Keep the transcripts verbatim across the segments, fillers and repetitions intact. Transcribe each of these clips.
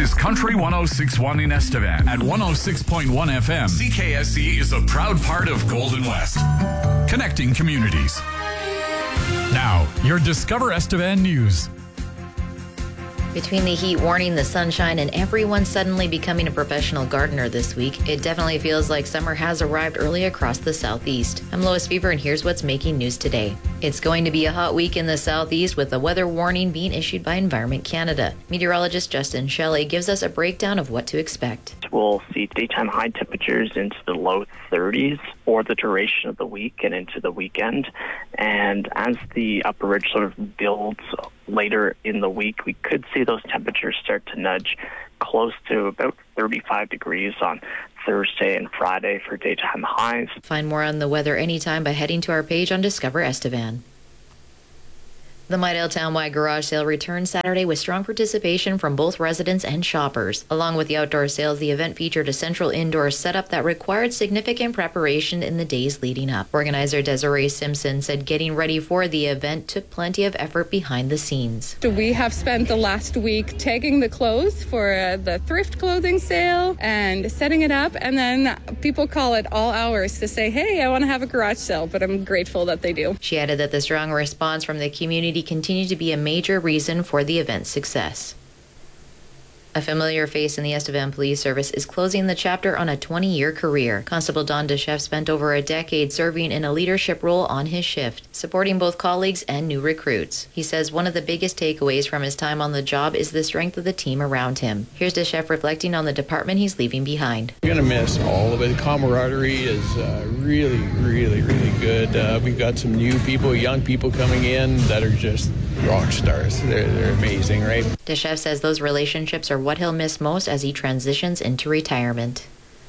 is Country one oh six point one in Estevan. At one oh six point one F M, C K S E is a proud part of Golden West, connecting communities. Now, your Discover Estevan news. Between the heat warning, the sunshine, and everyone suddenly becoming a professional gardener this week, it definitely feels like summer has arrived early across the southeast. I'm Lois Fever, and here's what's making news today. It's going to be a hot week in the southeast with a weather warning being issued by Environment Canada. Meteorologist Justin Shelley gives us a breakdown of what to expect. We'll see daytime high temperatures into the low thirties for the duration of the week and into the weekend. And as the upper ridge sort of builds later in the week, we could see those temperatures start to nudge close to about thirty-five degrees on Thursday and Friday for daytime highs. Find more on the weather anytime by heading to our page on Discover Estevan. The Midale Townwide Garage Sale returns Saturday with strong participation from both residents and shoppers. Along with the outdoor sales, the event featured a central indoor setup that required significant preparation in the days leading up. Organizer Desiree Simpson said getting ready for the event took plenty of effort behind the scenes. We have spent the last week tagging the clothes for uh, the thrift clothing sale and setting it up, and then people call it all hours to say, hey, I want to have a garage sale, but I'm grateful that they do. She added that the strong response from the community continue to be a major reason for the event's success. A familiar face in the Estevan Police Service is closing the chapter on a twenty-year career. Constable Don DeChef spent over a decade serving in a leadership role on his shift, supporting both colleagues and new recruits. He says one of the biggest takeaways from his time on the job is the strength of the team around him. Here's DeChef reflecting on the department he's leaving behind. We're going to miss all of it. The camaraderie is uh, really, really, really good. Uh, we've got some new people, young people coming in that are just rock stars. They're, they're amazing, right? DeChef says those relationships are what he'll miss most as he transitions into retirement.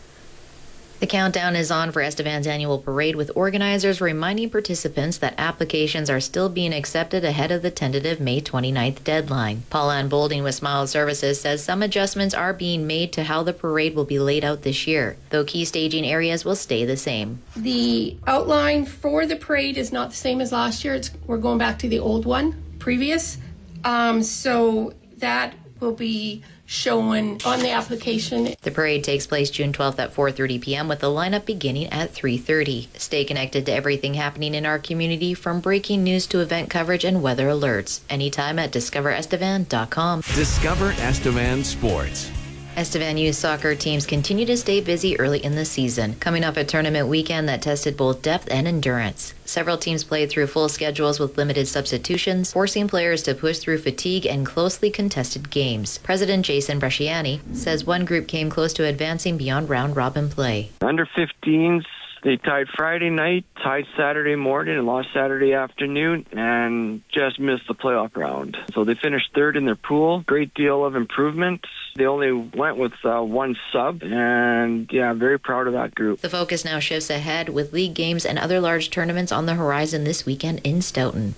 The countdown is on for Estevan's annual parade, with organizers reminding participants that applications are still being accepted ahead of the tentative May twenty-ninth deadline. Paul-Ann Bolding with Smile Services says some adjustments are being made to how the parade will be laid out this year, though key staging areas will stay the same. The outline for the parade is not the same as last year. It's, we're going back to the old one, previous. Um, so that will be shown on the application. The parade takes place June twelfth at four thirty p.m. with the lineup beginning at three thirty. Stay connected to everything happening in our community, from breaking news to event coverage and weather alerts, anytime at discover estevan dot com. Discover Estevan Sports. Estevan youth soccer teams continue to stay busy early in the season, coming off a tournament weekend that tested both depth and endurance. Several teams played through full schedules with limited substitutions, forcing players to push through fatigue and closely contested games. President Jason Bresciani says one group came close to advancing beyond round-robin play. Under fifteens, they tied Friday night, tied Saturday morning, and lost Saturday afternoon, and just missed the playoff round. So they finished third in their pool. Great deal of improvement. They only went with uh, one sub, and yeah, very proud of that group. The focus now shifts ahead, with league games and other large tournaments on the horizon this weekend in Stoughton.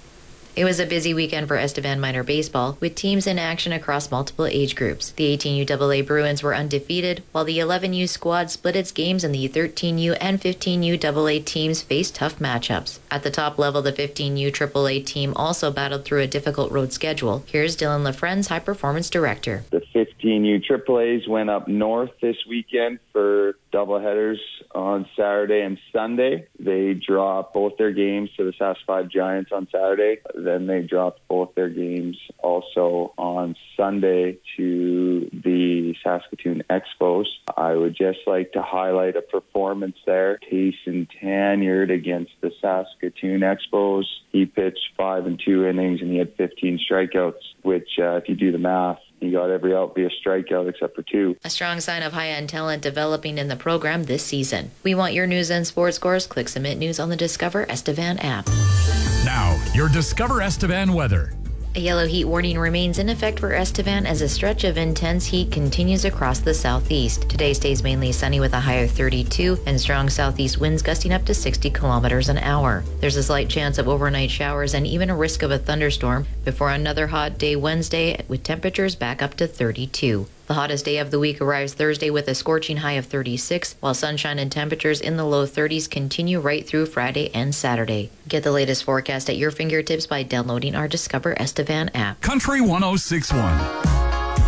It was a busy weekend for Estevan minor baseball, with teams in action across multiple age groups. The eighteen U double A Bruins were undefeated, while the eleven U squad split its games, and the thirteen U and fifteen U double A teams faced tough matchups. At the top level, the fifteen U triple A team also battled through a difficult road schedule. Here's Dylan LaFrenz, High Performance Director. The fifteen U triple A's went up north this weekend for doubleheaders on Saturday and Sunday. They dropped both their games to the Sask five Giants on Saturday. Then they dropped both their games also on Sunday to the Saskatoon Expos. I would just like to highlight a performance there. Tayson Tanyard against the Saskatoon Expos. He pitched five and two innings and he had fifteen strikeouts, which uh, if you do the math, he got every out via strikeout except for two. A strong sign of high-end talent developing in the program this season. We want your news and sports scores. Click Submit News on the Discover Estevan app. Now, your Discover Estevan weather. A yellow heat warning remains in effect for Estevan as a stretch of intense heat continues across the southeast. Today stays mainly sunny with a high of thirty-two and strong southeast winds gusting up to sixty kilometers an hour. There's a slight chance of overnight showers and even a risk of a thunderstorm before another hot day Wednesday with temperatures back up to thirty-two. The hottest day of the week arrives Thursday with a scorching high of thirty-six, while sunshine and temperatures in the low thirties continue right through Friday and Saturday. Get the latest forecast at your fingertips by downloading our Discover Estevan app. Country one oh six point one.